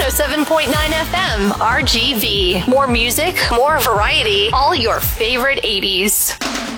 107.9 FM, RGV. More music, more variety, all your favorite 80s.